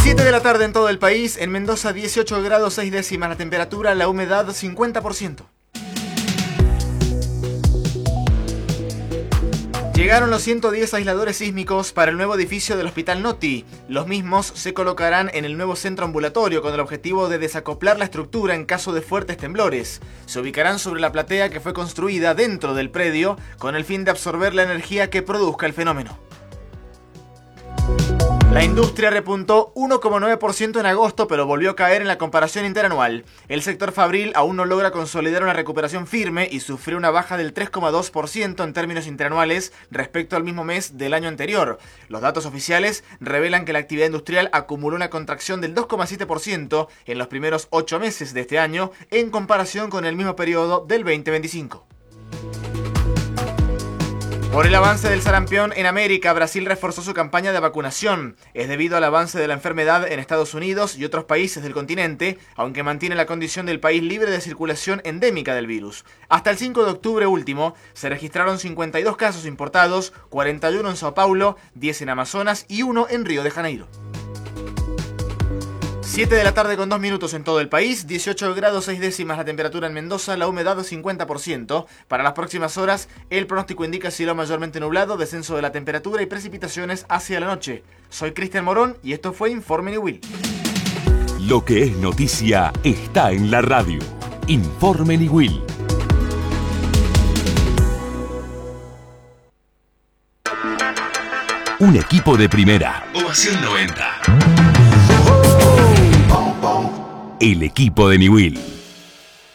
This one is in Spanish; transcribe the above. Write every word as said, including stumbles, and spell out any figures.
siete de la tarde en todo el país. En Mendoza dieciocho grados seis décimas la temperatura, la humedad cincuenta por ciento. Llegaron los ciento diez aisladores sísmicos para el nuevo edificio del Hospital Noti. Los mismos se colocarán en el nuevo centro ambulatorio con el objetivo de desacoplar la estructura en caso de fuertes temblores. Se ubicarán sobre la platea que fue construida dentro del predio con el fin de absorber la energía que produzca el fenómeno. La industria repuntó uno coma nueve por ciento en agosto, pero volvió a caer en la comparación interanual. El sector fabril aún no logra consolidar una recuperación firme y sufrió una baja del tres coma dos por ciento en términos interanuales respecto al mismo mes del año anterior. Los datos oficiales revelan que la actividad industrial acumuló una contracción del dos coma siete por ciento en los primeros ocho meses de este año en comparación con el mismo periodo del veinte veinticinco. Por el avance del sarampión en América, Brasil reforzó su campaña de vacunación. Es debido al avance de la enfermedad en Estados Unidos y otros países del continente, aunque mantiene la condición del país libre de circulación endémica del virus. Hasta el cinco de octubre último, se registraron cincuenta y dos casos importados, cuarenta y uno en Sao Paulo, diez en Amazonas y uno en Río de Janeiro. siete de la tarde con dos minutos en todo el país, dieciocho grados seis décimas la temperatura en Mendoza, la humedad cincuenta por ciento. Para las próximas horas, el pronóstico indica cielo mayormente nublado, descenso de la temperatura y precipitaciones hacia la noche. Soy Cristian Morón y esto fue Informe Niwil. Lo que es noticia está en la radio. Informe Niwil. Un equipo de primera. Ovación noventa. El equipo de Niwil.